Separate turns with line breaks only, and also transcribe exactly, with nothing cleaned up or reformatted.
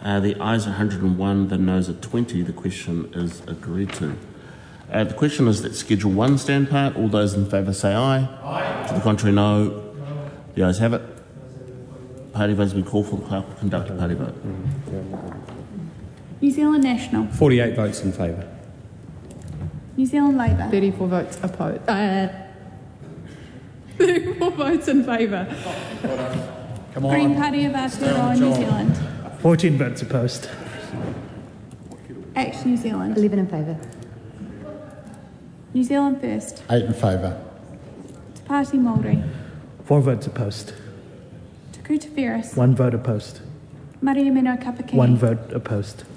Uh, the ayes are one hundred and one, the noes are twenty. The question is agreed to. Uh, the question is that Schedule one stand part. All those in favour say aye. Aye. To the contrary, no. no. The ayes have it. Party vote has been called for. The clerk will conduct a party vote.
New Zealand National.
forty-eight votes in favour.
New Zealand Labour.
thirty-four votes opposed.
Uh, thirty-four votes in favour.
Come on.
Green Party of Aotearoa New Zealand.
fourteen votes opposed.
Action New Zealand.
eleven in favour.
New Zealand First.
Eight in favour.
Te Pāti Māori.
Four votes opposed.
Te Kuta Ferris.
One vote opposed.
Mariamino Kapakini.
One vote opposed.